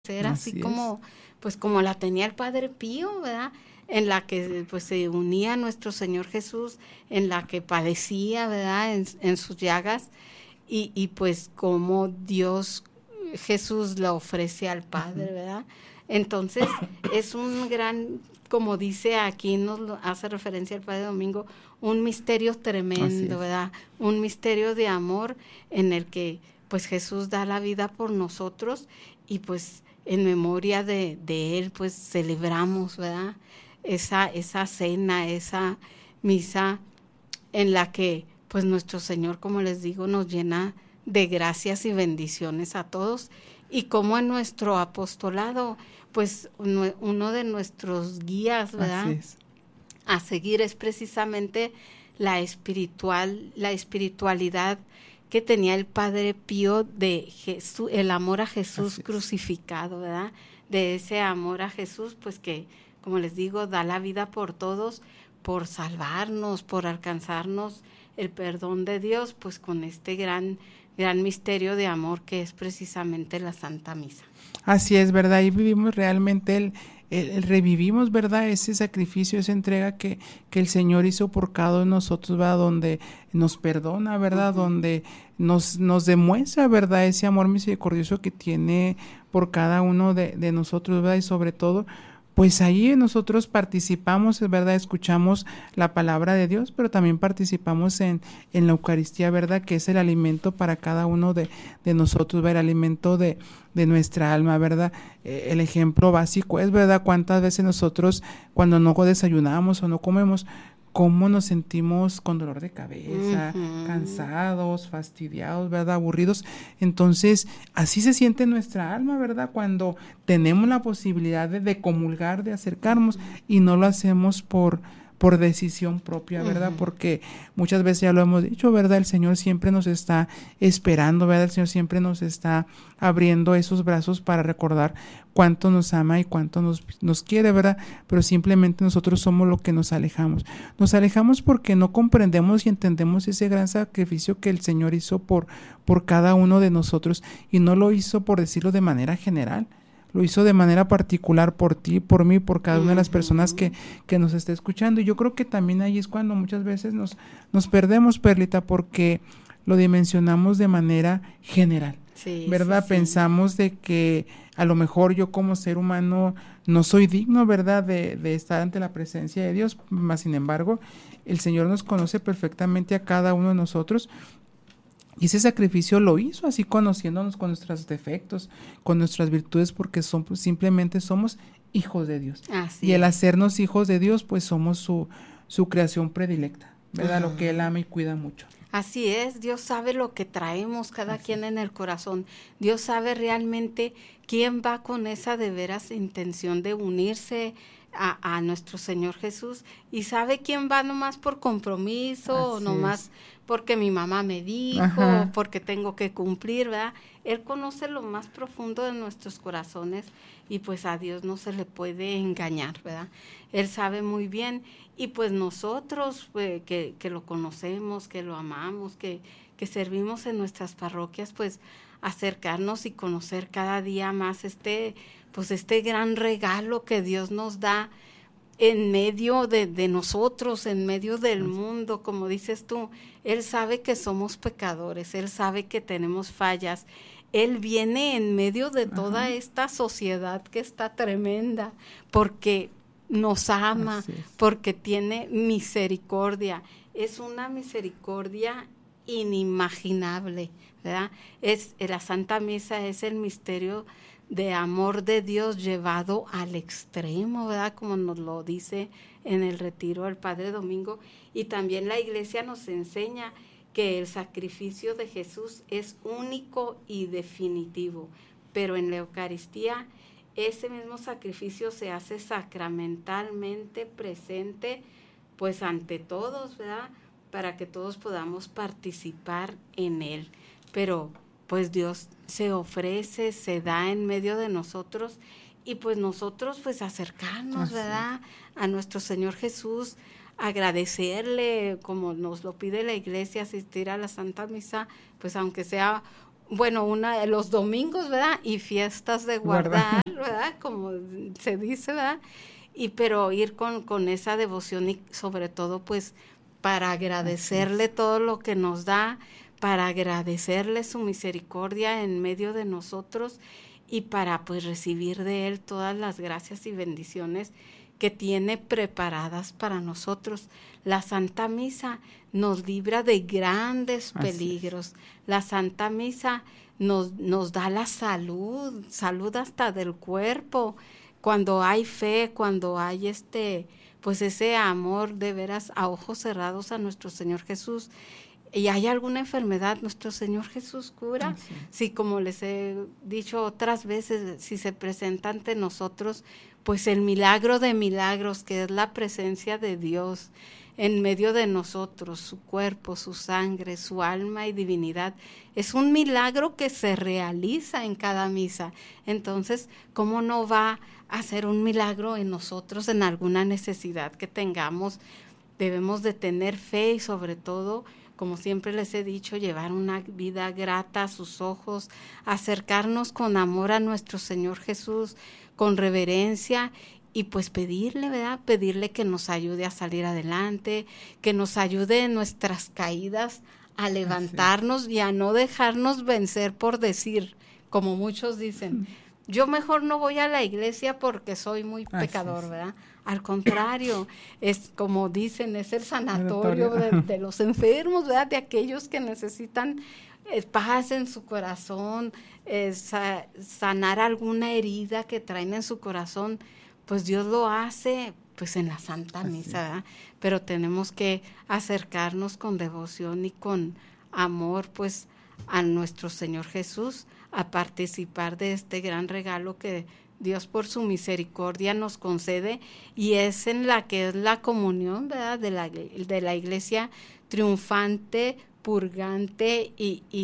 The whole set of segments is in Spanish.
ser así Así es. como, pues como la tenía el Padre Pío, ¿verdad? En la que pues se unía a nuestro Señor Jesús, en la que padecía, ¿verdad? En sus llagas y pues como Dios, Jesús le ofrece al Padre, ¿verdad? Entonces es un gran, como dice aquí, nos lo hace referencia el Padre Domingo, un misterio Así tremendo, es. ¿verdad? Un misterio de amor en el que pues Jesús da la vida por nosotros y pues en memoria de Él pues celebramos, ¿verdad? Esa cena, esa misa en la que pues nuestro Señor, como les digo, nos llena de gracias y bendiciones a todos y como en nuestro apostolado, pues uno de nuestros guías, Así ¿verdad? es. A seguir es precisamente la espiritualidad que tenía el Padre Pío de Jesús, el amor a Jesús Así es. crucificado, ¿verdad? De ese amor a Jesús, pues que, como les digo, da la vida por todos, por salvarnos, por alcanzarnos el perdón de Dios, pues con este gran misterio de amor que es precisamente la Santa Misa. Así es, ¿verdad? Y vivimos realmente el revivimos, ¿verdad? Ese sacrificio, esa entrega que el Señor hizo por cada uno de nosotros, ¿verdad? Donde nos perdona, ¿verdad? Donde nos demuestra, ¿verdad? Ese amor misericordioso que tiene por cada uno de nosotros, ¿verdad? Y sobre todo, pues ahí nosotros participamos, es verdad, escuchamos la palabra de Dios, pero también participamos en la Eucaristía, ¿verdad? Que es el alimento para cada uno de nosotros, ¿verdad? El alimento de nuestra alma, ¿verdad? El ejemplo básico es, ¿verdad? Cuántas veces nosotros cuando no desayunamos o no comemos, cómo nos sentimos con dolor de cabeza, cansados, fastidiados, ¿verdad? Aburridos. Entonces, así se siente nuestra alma, ¿verdad? Cuando tenemos la posibilidad de comulgar, de acercarnos y no lo hacemos por decisión propia, ¿verdad? Porque muchas veces ya lo hemos dicho, ¿verdad? El Señor siempre nos está esperando, ¿verdad? El Señor siempre nos está abriendo esos brazos para recordar cuánto nos ama y cuánto nos quiere, ¿verdad? Pero simplemente nosotros somos lo que nos alejamos. Nos alejamos porque no comprendemos y entendemos ese gran sacrificio que el Señor hizo por cada uno de nosotros y no lo hizo, por decirlo de manera general. Lo hizo de manera particular por ti, por mí, por cada una de las personas que nos está escuchando. Y yo creo que también ahí es cuando muchas veces nos perdemos, Perlita, porque lo dimensionamos de manera general. Sí, ¿Verdad? sí, sí. Pensamos de que a lo mejor yo como ser humano no soy digno, ¿verdad? De estar ante la presencia de Dios, más sin embargo, el Señor nos conoce perfectamente a cada uno de nosotros. Y ese sacrificio lo hizo así, conociéndonos con nuestros defectos, con nuestras virtudes, porque simplemente somos hijos de Dios. Así Y el es. hacernos hijos de Dios, pues somos su creación predilecta, ¿verdad? Lo que Él ama y cuida mucho. Así es, Dios sabe lo que traemos cada quien en el corazón. Dios sabe realmente quién va con esa de veras intención de unirse a nuestro Señor Jesús y sabe quién va nomás por compromiso, o Así nomás es. porque mi mamá me dijo, o Ajá. porque tengo que cumplir, ¿verdad? Él conoce lo más profundo de nuestros corazones y pues a Dios no se le puede engañar, ¿verdad? Él sabe muy bien y pues nosotros que lo conocemos, que lo amamos, que servimos en nuestras parroquias, pues acercarnos y conocer cada día más este gran regalo que Dios nos da en medio de nosotros, en medio del mundo, como dices tú. Él sabe que somos pecadores, Él sabe que tenemos fallas. Él viene en medio de toda esta sociedad que está tremenda, porque nos ama, porque tiene misericordia. Es una misericordia inimaginable, ¿verdad? La Santa Misa es el misterio de amor de Dios llevado al extremo, ¿verdad? Como nos lo dice en el retiro el Padre Domingo. Y también la Iglesia nos enseña que el sacrificio de Jesús es único y definitivo, pero en la Eucaristía ese mismo sacrificio se hace sacramentalmente presente, pues ante todos, ¿verdad? Para que todos podamos participar en él. Pero pues Dios se ofrece, se da en medio de nosotros y pues nosotros pues acercarnos, ¿verdad? A nuestro Señor Jesús, agradecerle como nos lo pide la Iglesia, asistir a la Santa Misa, pues aunque sea bueno, los domingos, ¿verdad? Y fiestas de guardar, ¿verdad? Como se dice, ¿verdad? Pero ir con esa devoción y sobre todo, pues, para agradecerle todo lo que nos da, para agradecerle su misericordia en medio de nosotros y para, pues, recibir de Él todas las gracias y bendiciones que tiene preparadas para nosotros. La Santa Misa nos libra de grandes peligros. La Santa Misa nos da la salud hasta del cuerpo. Cuando hay fe, cuando hay pues ese amor de veras a ojos cerrados a nuestro Señor Jesús, y hay alguna enfermedad, nuestro Señor Jesús cura. Sí, como les he dicho otras veces, si se presenta ante nosotros, pues el milagro de milagros, que es la presencia de Dios en medio de nosotros, su cuerpo, su sangre, su alma y divinidad, es un milagro que se realiza en cada misa. Entonces, ¿cómo no va a hacer un milagro en nosotros en alguna necesidad que tengamos? Debemos de tener fe y sobre todo, como siempre les he dicho, llevar una vida grata a sus ojos, acercarnos con amor a nuestro Señor Jesús, con reverencia y pues pedirle, ¿verdad? Pedirle que nos ayude a salir adelante, que nos ayude en nuestras caídas a levantarnos y a no dejarnos vencer por decir, como muchos dicen, yo mejor no voy a la iglesia porque soy muy pecador, ¿verdad? Al contrario, es como dicen, es el sanatorio de los enfermos, ¿verdad? De aquellos que necesitan paz en su corazón, sanar alguna herida que traen en su corazón, pues Dios lo hace pues en la Santa Misa, ¿verdad? Pero tenemos que acercarnos con devoción y con amor pues a nuestro Señor Jesús, a participar de este gran regalo que Dios por su misericordia nos concede, y es en la que es la comunión, ¿verdad? De la iglesia triunfante, purgante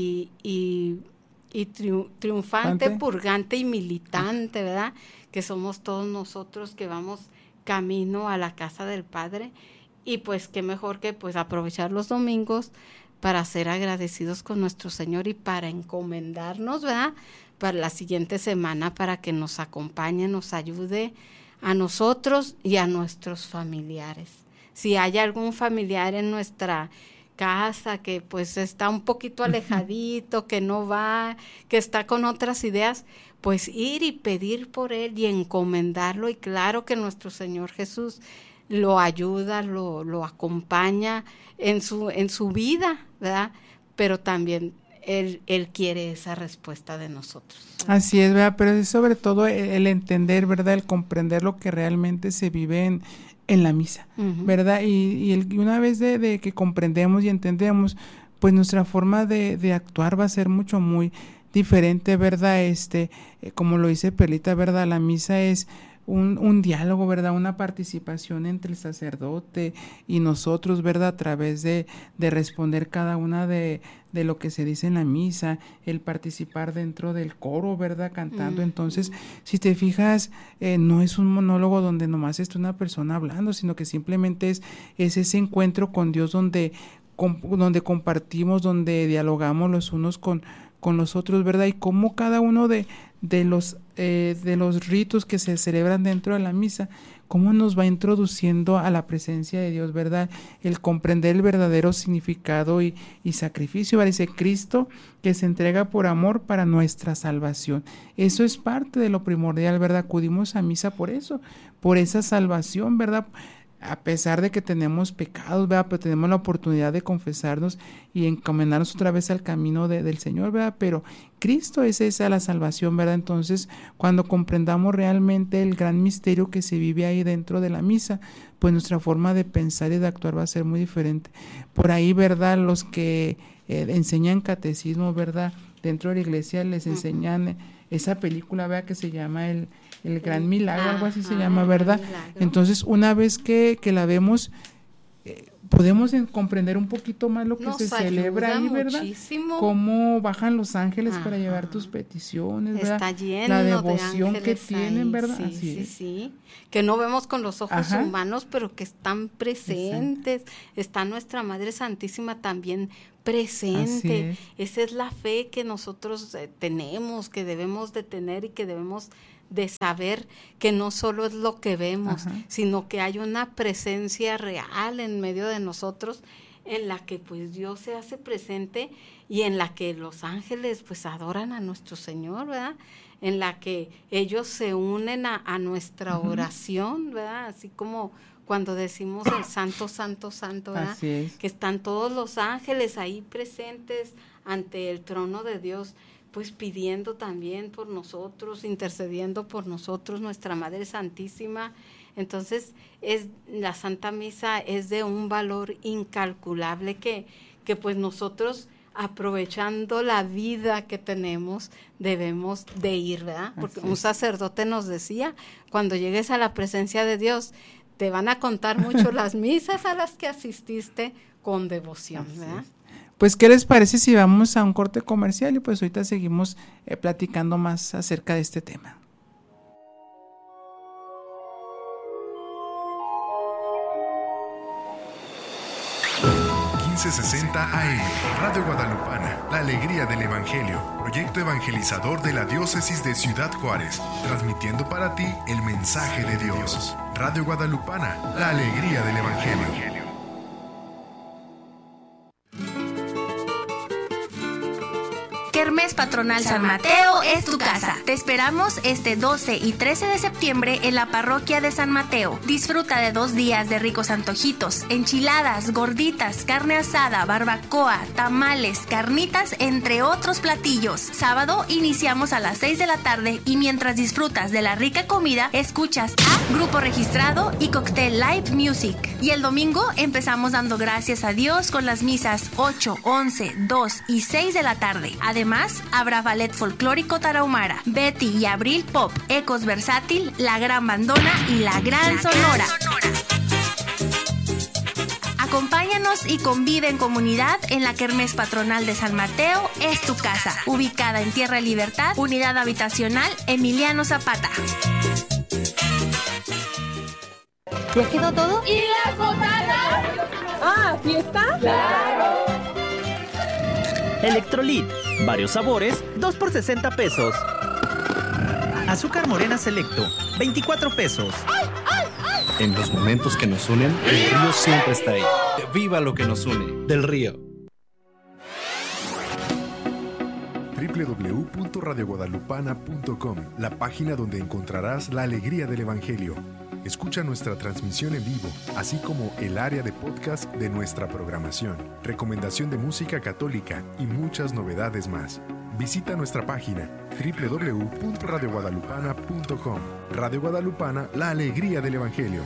triunfante, purgante y militante, ¿verdad? Que somos todos nosotros que vamos camino a la casa del Padre, y pues qué mejor que pues aprovechar los domingos para ser agradecidos con nuestro Señor y para encomendarnos, ¿verdad? Para la siguiente semana, para que nos acompañe, nos ayude a nosotros y a nuestros familiares. Si hay algún familiar en nuestra casa que pues está un poquito alejadito, que no va, que está con otras ideas, pues ir y pedir por él y encomendarlo, y claro que nuestro Señor Jesús lo ayuda, lo acompaña en su vida, ¿verdad? Pero también Él quiere esa respuesta de nosotros, ¿verdad? Así es, ¿verdad? Pero es sobre todo el entender, ¿verdad? El comprender lo que realmente se vive en la misa, ¿verdad? Y una vez de que comprendemos y entendemos, pues nuestra forma de actuar va a ser muy diferente, ¿verdad? Como lo dice Perlita, ¿verdad? La misa es un diálogo, ¿verdad? Una participación entre el sacerdote y nosotros, ¿verdad? A través de responder cada una de lo que se dice en la misa, el participar dentro del coro, ¿verdad? Cantando. Entonces, si te fijas, no es un monólogo donde nomás está una persona hablando, sino que simplemente es ese encuentro con Dios donde compartimos, donde dialogamos los unos con los otros, ¿verdad? Y cómo cada uno de los ritos que se celebran dentro de la misa, cómo nos va introduciendo a la presencia de Dios, ¿verdad? El comprender el verdadero significado y sacrificio, ¿verdad? Dice Cristo que se entrega por amor para nuestra salvación. Eso es parte de lo primordial, ¿verdad? Acudimos a misa por eso, por esa salvación, ¿verdad? A pesar de que tenemos pecados, ¿verdad? Pero tenemos la oportunidad de confesarnos y encaminarnos otra vez al camino del Señor, ¿verdad? Pero Cristo es esa la salvación, ¿verdad? Entonces, cuando comprendamos realmente el gran misterio que se vive ahí dentro de la misa, pues nuestra forma de pensar y de actuar va a ser muy diferente. Por ahí, ¿verdad? Los que enseñan catecismo, ¿verdad? Dentro de la iglesia les enseñan esa película, ¿verdad? Que se llama el Gran Milagro, algo así se llama, ¿verdad? Entonces, una vez que la vemos, podemos comprender un poquito más lo que se celebra ahí, ¿verdad? Muchísimo. Cómo bajan los ángeles para llevar tus peticiones, ¿verdad? Está lleno la devoción de que tienen, ¿verdad? Sí. Que no vemos con los ojos humanos, pero que están presentes. Está nuestra Madre Santísima también presente. Esa es la fe que nosotros tenemos, que debemos de tener y que debemos de saber que no solo es lo que vemos, sino que hay una presencia real en medio de nosotros, en la que pues Dios se hace presente y en la que los ángeles pues adoran a nuestro Señor, ¿verdad? En la que ellos se unen a nuestra oración, ¿verdad? Así como cuando decimos el santo, santo, santo, ¿verdad? Así es. Que están todos los ángeles ahí presentes ante el trono de Dios, pues pidiendo también por nosotros, intercediendo por nosotros, nuestra Madre Santísima. Entonces, la Santa Misa es de un valor incalculable que pues nosotros, aprovechando la vida que tenemos, debemos de ir, ¿verdad? Porque un sacerdote nos decía, cuando llegues a la presencia de Dios, te van a contar mucho las misas a las que asististe con devoción, ¿verdad? Pues, ¿qué les parece si vamos a un corte comercial? Y pues ahorita seguimos platicando más acerca de este tema. AM, Radio Guadalupana, la alegría del Evangelio, proyecto evangelizador de la Diócesis de Ciudad Juárez, transmitiendo para ti el mensaje de Dios. Radio Guadalupana, la alegría del Evangelio. Kermés Patronal San Mateo es tu casa. Te esperamos este 12 y 13 de septiembre en la parroquia de San Mateo. Disfruta de 2 días de ricos antojitos, enchiladas, gorditas, carne asada, barbacoa, tamales, carnitas, entre otros platillos. Sábado iniciamos a las 6 de la tarde y mientras disfrutas de la rica comida, escuchas a Grupo Registrado y Cocktail Live Music. Y el domingo empezamos dando gracias a Dios con las misas 8, 11, 2 y 6 de la tarde. Además, habrá ballet folclórico tarahumara, Betty y Abril Pop, Ecos Versátil, La Gran Bandona y La Gran Sonora. Acompáñanos y convive en comunidad en la Kermés Patronal de San Mateo es tu casa, ubicada en Tierra y Libertad, Unidad Habitacional Emiliano Zapata. ¿Ya quedó todo? ¿Y las botanas? Ah, ¿fiesta? ¡Claro! Electrolit, varios sabores, 2 por 60 pesos. Azúcar morena selecto, 24 pesos. ¡Ay, ay, ay! En los momentos que nos unen, el río siempre está ahí. ¡Viva lo que nos une! Del Río. www.radioguadalupana.com, la página donde encontrarás la alegría del Evangelio. Escucha nuestra transmisión en vivo, así como el área de podcast de nuestra programación, recomendación de música católica y muchas novedades más. Visita nuestra página www.radioguadalupana.com. Radio Guadalupana, la alegría del Evangelio.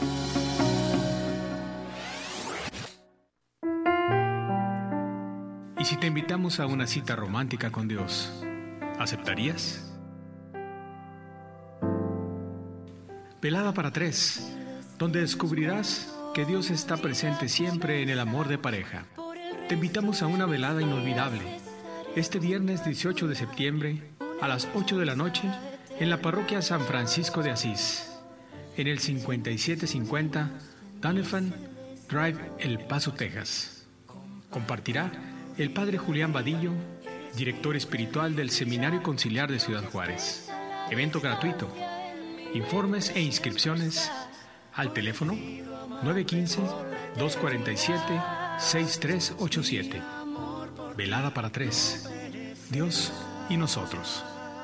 ¿Y si te invitamos a una cita romántica con Dios, aceptarías? Velada para 3, donde descubrirás que Dios está presente siempre en el amor de pareja. Te invitamos a una velada inolvidable, este viernes 18 de septiembre, a las 8 de la noche, en la parroquia San Francisco de Asís, en el 5750 Donovan Drive, El Paso, Texas. Compartirá el Padre Julián Vadillo, director espiritual del Seminario Conciliar de Ciudad Juárez. Evento gratuito. Informes e inscripciones al teléfono 915-247-6387. Velada para 3. Dios y nosotros.